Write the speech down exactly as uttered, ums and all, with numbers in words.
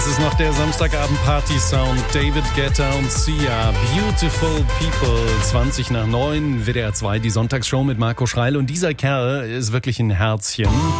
Das ist noch der Samstagabend-Party-Sound. David Guetta und Sia. Beautiful People. zwanzig nach neun, W D R zwei, die Sonntagshow mit Marco Schreil. Und dieser Kerl ist wirklich ein Herzchen.